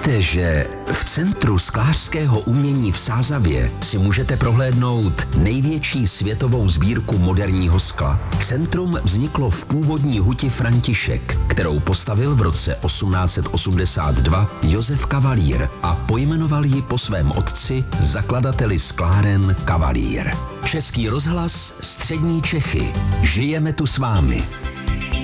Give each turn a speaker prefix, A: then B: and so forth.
A: Víte, že v Centru sklářského umění v Sázavě si můžete prohlédnout největší světovou sbírku moderního skla? Centrum vzniklo v původní huti František, kterou postavil v roce 1882 Josef Kavalír a pojmenoval ji po svém otci, zakladateli skláren Kavalír. Český rozhlas, Střední Čechy. Žijeme tu s vámi.